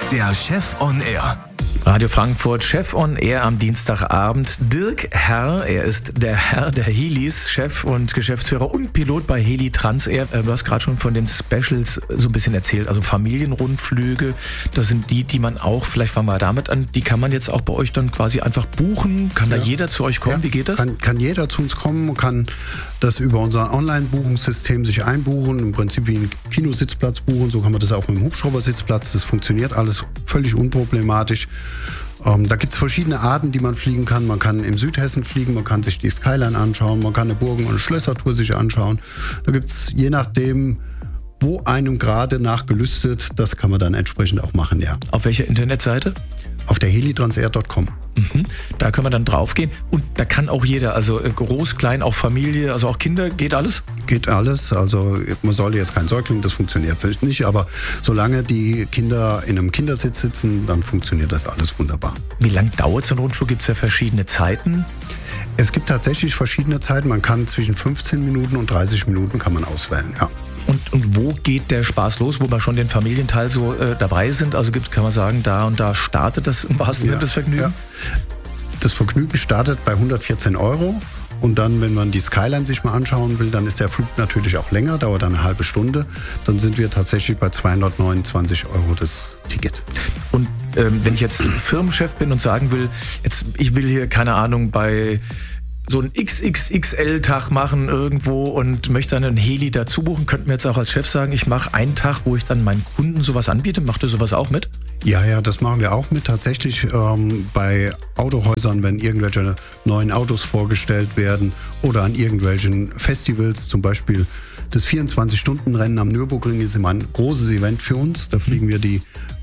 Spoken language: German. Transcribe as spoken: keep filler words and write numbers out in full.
der Chef on Air. Radio Frankfurt, Chef on Air am Dienstagabend. Dirk Herr, er ist der Herr der Helis, Chef und Geschäftsführer und Pilot bei Heli Transair. Du hast gerade schon von den Specials so ein bisschen erzählt, also Familienrundflüge, das sind die, die man auch, vielleicht fangen wir damit an, die kann man jetzt auch bei euch dann quasi einfach buchen. Kann ja. da jeder zu euch kommen? Ja, wie geht das? Kann, kann jeder zu uns kommen, kann das über unser Online-Buchungssystem sich einbuchen, im Prinzip wie ein Kinositzplatz buchen, so kann man das auch mit dem Hubschraubersitzplatz, das funktioniert alles völlig unproblematisch. Ähm, da gibt es verschiedene Arten, die man fliegen kann. Man kann im Südhessen fliegen, man kann sich die Skyline anschauen, man kann eine Burgen- und Schlössertour sich anschauen. Da gibt es je nachdem, wo einem gerade nachgelüstet, das kann man dann entsprechend auch machen, ja. Auf welcher Internetseite? Auf der heli transair punkt com. Mhm. Da können wir dann draufgehen und da kann auch jeder, also groß, klein, auch Familie, also auch Kinder, geht alles? Geht alles, also man soll jetzt kein Säugling, das funktioniert nicht, aber solange die Kinder in einem Kindersitz sitzen, dann funktioniert das alles wunderbar. Wie lang dauert so ein Rundflug? Gibt es ja verschiedene Zeiten? Es gibt tatsächlich verschiedene Zeiten, man kann zwischen fünfzehn Minuten und dreißig Minuten kann man auswählen, ja. Und, und wo geht der Spaß los, wo wir schon den Familienteil so äh, dabei sind? Also gibt, kann man sagen, da und da startet das im wahrsten Sinne ja, das Vergnügen? Ja. Das Vergnügen startet bei hundertvierzehn Euro und dann, wenn man die Skyline sich mal anschauen will, dann ist der Flug natürlich auch länger, dauert dann eine halbe Stunde. Dann sind wir tatsächlich bei zweihundertneunundzwanzig Euro das Ticket. Und ähm, wenn ich jetzt Firmenchef bin und sagen will, jetzt ich will hier, keine Ahnung, bei so einen X X X L-Tag machen irgendwo und möchte dann einen Heli dazu buchen, könnten wir jetzt auch als Chef sagen, ich mache einen Tag, wo ich dann meinen Kunden sowas anbiete. Macht ihr sowas auch mit? Ja, ja, das machen wir auch mit. Tatsächlich ähm, bei Autohäusern, wenn irgendwelche neuen Autos vorgestellt werden oder an irgendwelchen Festivals, zum Beispiel das vierundzwanzig Stunden Rennen am Nürburgring ist immer ein großes Event für uns. Da fliegen wir die